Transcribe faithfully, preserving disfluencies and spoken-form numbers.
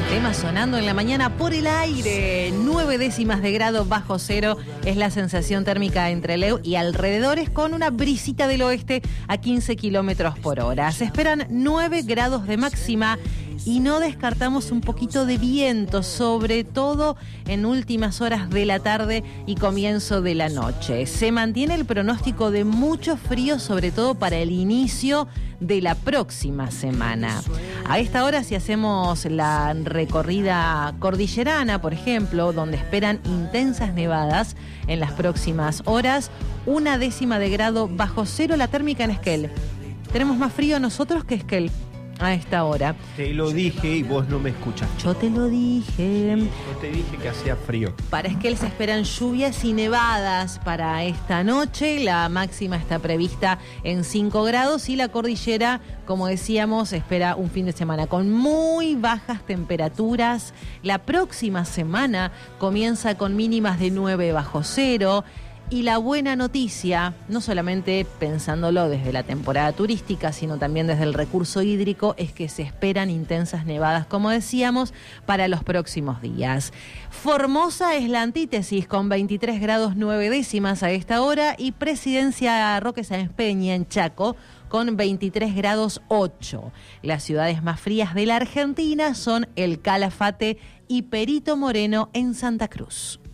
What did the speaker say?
Tema sonando en la mañana por el aire. Nueve décimas de grado bajo cero es la sensación térmica entre Leu y alrededores, con una brisita del oeste a quince kilómetros por hora. Se esperan nueve grados de máxima y no descartamos un poquito de viento, sobre todo en últimas horas de la tarde y comienzo de la noche. Se mantiene el pronóstico de mucho frío, sobre todo para el inicio de la próxima semana. A esta hora, si hacemos la recorrida cordillerana, por ejemplo, donde esperan intensas nevadas en las próximas horas, una décima de grado bajo cero la térmica en Esquel. Tenemos más frío nosotros que Esquel a esta hora. Te lo dije y vos no me escuchaste. Yo te lo dije. Yo te dije que hacía frío. Para Esquel se esperan lluvias y nevadas para esta noche. La máxima está prevista en cinco grados y la cordillera, como decíamos, espera un fin de semana con muy bajas temperaturas. La próxima semana comienza con mínimas de nueve bajo cero. Y la buena noticia, no solamente pensándolo desde la temporada turística, sino también desde el recurso hídrico, es que se esperan intensas nevadas, como decíamos, para los próximos días. Formosa es la antítesis, con veintitrés grados nueve décimas a esta hora, y Presidencia Roque Sáenz Peña en Chaco con veintitrés grados ocho. Las ciudades más frías de la Argentina son El Calafate y Perito Moreno en Santa Cruz.